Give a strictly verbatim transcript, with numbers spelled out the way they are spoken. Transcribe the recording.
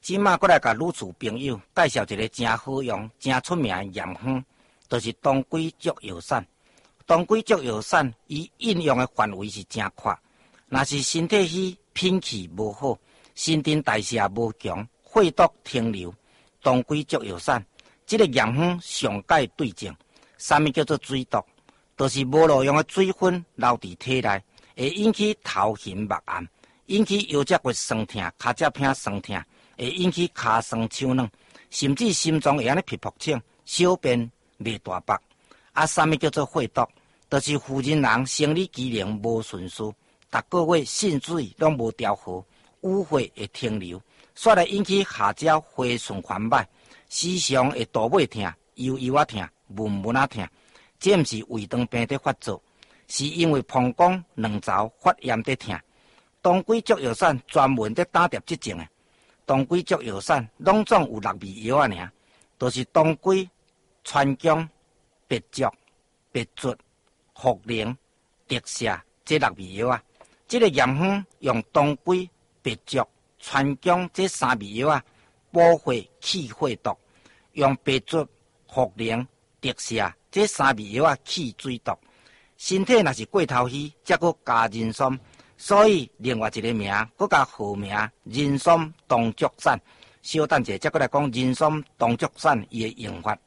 即马过来甲女厝朋友介绍一个真好用、真出名的盐方，就是当归竹药散。当归竹药散，伊应用的范围是真宽。若是身体虚、品气无好、新陈代谢无强、血毒停留，当归竹药散，这个盐方上解对症。啥物叫做水毒？就是无路用的水分留伫体内，会引起头晕目暗，引起腰脊骨酸痛、骹脊片酸痛，会引起骹酸手软，甚至心脏会安尼皮肤清，小便未大白。啊，啥物叫做血毒？就是妇人人生理机能无顺序，逐个月肾水拢无调和，污血会停留，煞来引起下焦血循环歹，时常会大尾痛、腰腰啊痛、闷闷啊痛。这毋是胃肠病在发作，是因为膀胱两槽发炎在痛。当归竹药散专门在打掉这种的。当归竹药散拢总有六味药啊，尔，就是当归、川芎、白竹、白术、茯苓、竹瀉这六味药啊。这个盐方用当归、白竹、川芎这三味药啊，补血去血毒；用白术、茯苓、竹瀉这三味药啊，去水毒。身体若是过头虚，则搁加人参，所以另外一个名，搁加号名人参当竹散。小等者，则搁来讲人参当竹散伊的用法。